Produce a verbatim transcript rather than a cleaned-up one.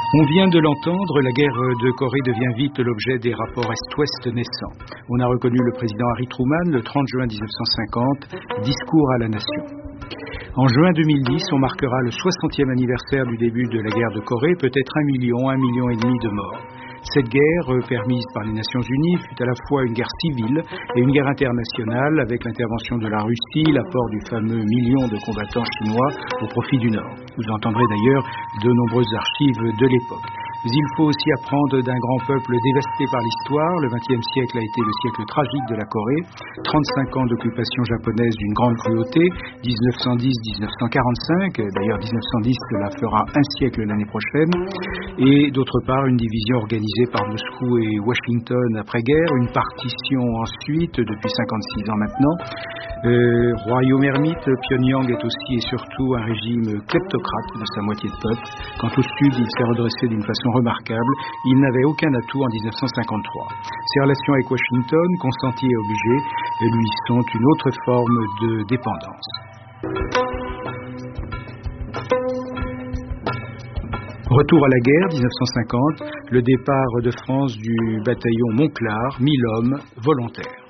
On vient de l'entendre, la guerre de Corée devient vite l'objet des rapports Est-Ouest naissants. On a reconnu le président Harry Truman le trente juin mille neuf cent cinquante, discours à la nation. En juin deux mille dix, on marquera le soixantième anniversaire du début de la guerre de Corée, peut-être un million, un million et demi de morts. Cette guerre, permise par les Nations Unies, fut à la fois une guerre civile et une guerre internationale, avec l'intervention de la Russie, l'apport du fameux million de combattants chinois au profit du Nord. Vous entendrez d'ailleurs de nombreuses archives de l'époque. Mais il faut aussi apprendre d'un grand peuple dévasté par l'histoire. Le vingtième siècle a été le siècle tragique de la Corée. trente-cinq ans d'occupation japonaise d'une grande cruauté. dix-neuf cent dix à dix-neuf cent quarante-cinq. D'ailleurs, dix-neuf cent dix, cela fera un siècle l'année prochaine. Et d'autre part, une division organisée par Moscou et Washington après-guerre. Une partition ensuite, depuis cinquante-six ans maintenant. Euh, royaume ermite, Pyongyang est aussi et surtout un régime kleptocrate de sa moitié de peuple. Quant au Sud, il s'est redressé d'une façon remarquable. Il n'avait aucun atout en dix-neuf cent cinquante-trois. Ses relations avec Washington, consenties et obligées, lui sont une autre forme de dépendance. Retour à la guerre, dix-neuf cent cinquante, le départ de France du bataillon Montclar, mille hommes volontaires.